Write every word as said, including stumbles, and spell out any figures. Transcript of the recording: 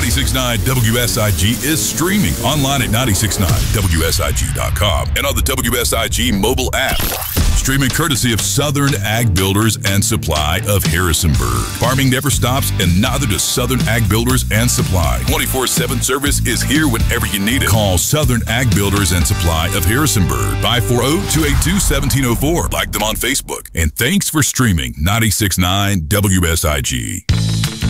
ninety-six point nine W S I G is streaming online at nine six nine W S I G dot com and on the W S I G mobile app. Streaming courtesy of Southern Ag Builders and Supply of Harrisonburg. Farming never stops, and neither does Southern Ag Builders and Supply. twenty-four seven service is here whenever you need it. Call Southern Ag Builders and Supply of Harrisonburg, five four zero, two eight two, one seven zero four. Like them on Facebook. And thanks for streaming ninety-six point nine W S I G.